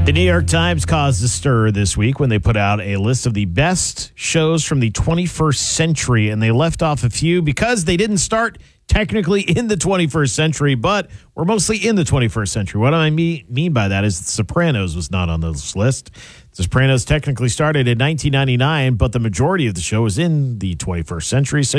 The New York Times caused a stir this week when they put out a list of the best shows from the 21st century, and they left off a few because they didn't start technically in the 21st century, but we're mostly in the 21st century. What I mean by that is The Sopranos was not on this list. The Sopranos technically started in 1999, but the majority of the show is in the 21st century, so